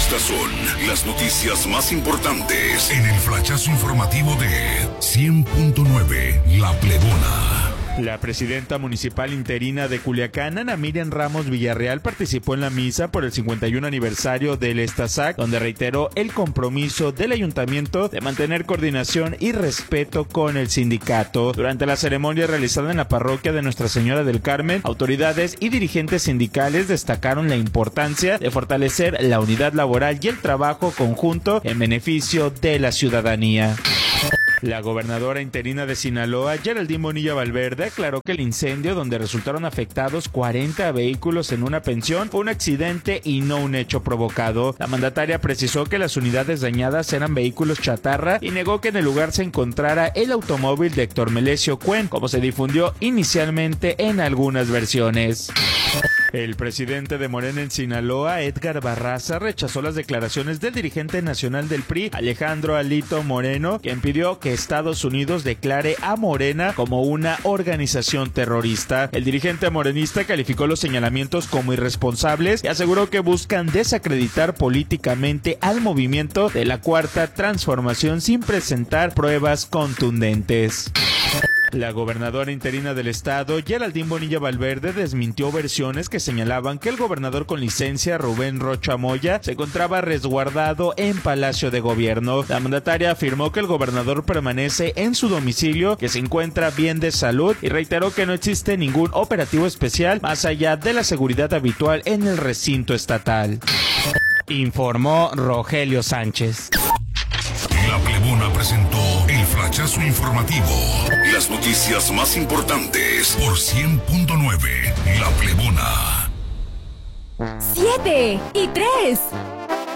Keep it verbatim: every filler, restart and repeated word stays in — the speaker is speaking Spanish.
Estas son las noticias más importantes en el flachazo informativo de cien punto nueve La Plebona. La presidenta municipal interina de Culiacán, Ana Miriam Ramos Villarreal, participó en la misa por el cincuenta y uno aniversario del Estazac, donde reiteró el compromiso del ayuntamiento de mantener coordinación y respeto con el sindicato. Durante la ceremonia realizada en la parroquia de Nuestra Señora del Carmen, autoridades y dirigentes sindicales destacaron la importancia de fortalecer la unidad laboral y el trabajo conjunto en beneficio de la ciudadanía. La gobernadora interina de Sinaloa, Geraldine Bonilla Valverde, aclaró que el incendio donde resultaron afectados cuarenta vehículos en una pensión fue un accidente y no un hecho provocado. La mandataria precisó que las unidades dañadas eran vehículos chatarra y negó que en el lugar se encontrara el automóvil de Héctor Melesio Cuen, como se difundió inicialmente en algunas versiones. El presidente de Morena en Sinaloa, Edgar Barraza, rechazó las declaraciones del dirigente nacional del P R I, Alejandro Alito Moreno, quien pidió que Estados Unidos declare a Morena como una organización terrorista. El dirigente morenista calificó los señalamientos como irresponsables y aseguró que buscan desacreditar políticamente al movimiento de la Cuarta Transformación sin presentar pruebas contundentes. La gobernadora interina del estado, Geraldine Bonilla Valverde, desmintió versiones que señalaban que el gobernador con licencia, Rubén Rocha Moya, se encontraba resguardado en Palacio de Gobierno. La mandataria afirmó que el gobernador permanece en su domicilio, que se encuentra bien de salud y reiteró que no existe ningún operativo especial más allá de la seguridad habitual en el recinto estatal. Informó Rogelio Sánchez. La Plebona presentó el flachazo informativo. Las noticias más importantes por cien punto nueve La Plebona. Siete y tres.